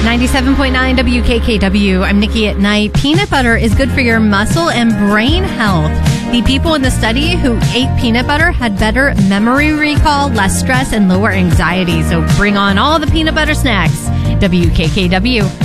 97.9 WKKW. I'm Nikki at Night. Peanut butter is good for your muscle and brain health. The people in the study who ate peanut butter had better memory recall, less stress, and lower anxiety. So bring on all the peanut butter snacks. WKKW.